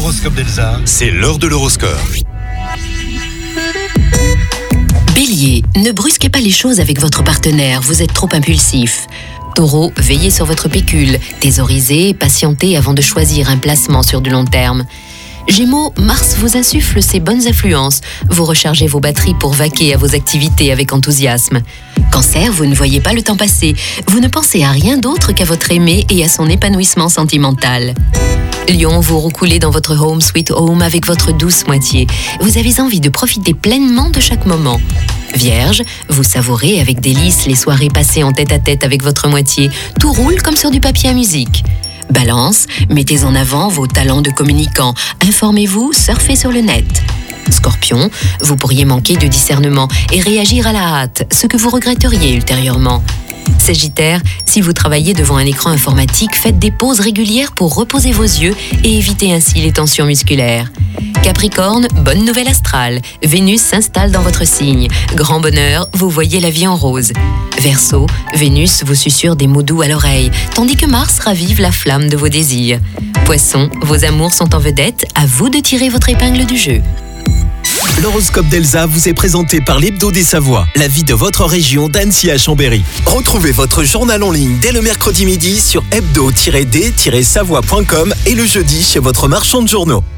L'horoscope d'Elsa. C'est l'heure de l'horoscope. Bélier, ne brusquez pas les choses avec votre partenaire, vous êtes trop impulsif. Taureau, veillez sur votre pécule, thésaurisez et patientez avant de choisir un placement sur du long terme. Gémeaux, Mars vous insuffle ses bonnes influences. Vous rechargez vos batteries pour vaquer à vos activités avec enthousiasme. Cancer, vous ne voyez pas le temps passer. Vous ne pensez à rien d'autre qu'à votre aimé et à son épanouissement sentimental. Lion, vous roucoulez dans votre home sweet home avec votre douce moitié. Vous avez envie de profiter pleinement de chaque moment. Vierge, vous savourez avec délice les soirées passées en tête-à-tête avec votre moitié. Tout roule comme sur du papier à musique. Balance, mettez en avant vos talents de communicant. Informez-vous, surfez sur le net. Scorpion, vous pourriez manquer de discernement et réagir à la hâte, ce que vous regretteriez ultérieurement. Sagittaire, si vous travaillez devant un écran informatique, faites des pauses régulières pour reposer vos yeux et éviter ainsi les tensions musculaires. Capricorne, bonne nouvelle astrale. Vénus s'installe dans votre signe. Grand bonheur, vous voyez la vie en rose. Verseau, Vénus vous susurre des mots doux à l'oreille, tandis que Mars ravive la flamme de vos désirs. Poisson, vos amours sont en vedette, à vous de tirer votre épingle du jeu. L'horoscope d'Elsa vous est présenté par l'Hebdo des Savoies, la vie de votre région d'Annecy à Chambéry. Retrouvez votre journal en ligne dès le mercredi midi sur hebdo-d-savoie.com et le jeudi chez votre marchand de journaux.